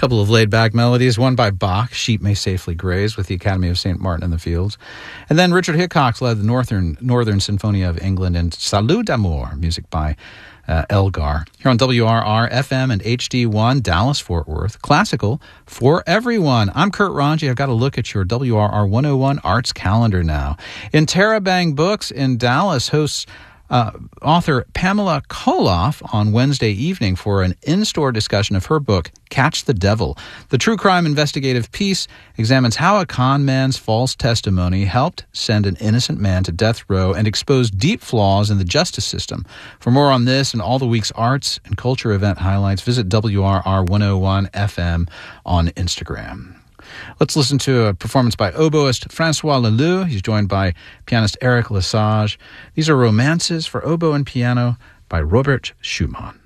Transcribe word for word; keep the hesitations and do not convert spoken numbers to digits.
couple of laid-back melodies, one by Bach, Sheep May Safely Graze, with the Academy of Saint Martin in the Fields. And then Richard Hickox led the Northern Northern Sinfonia of England, and Salut d'Amour, music by uh, Elgar. Here on W R R, F M and H D one, Dallas-Fort Worth, classical for everyone. I'm Kurt Ranji. I've got to look at your W R R one oh one Arts calendar now. Interrobang Books in Dallas hosts Uh, author Pamela Koloff on Wednesday evening for an in-store discussion of her book, Catch the Devil. The true crime investigative piece examines how a con man's false testimony helped send an innocent man to death row and expose deep flaws in the justice system. For more on this and all the week's arts and culture event highlights, visit W R R one oh one F M on Instagram. Let's listen to a performance by oboist Francois Leleu. He's joined by pianist Eric Lesage. These are romances for oboe and piano by Robert Schumann.